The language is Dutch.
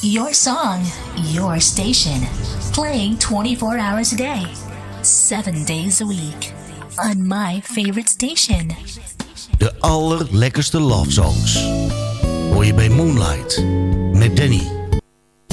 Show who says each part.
Speaker 1: Your song, your station. Playing 24 hours a day, 7 days a week. On my favorite station.
Speaker 2: De allerlekkerste love songs hoor je bij Moonlight met Danny.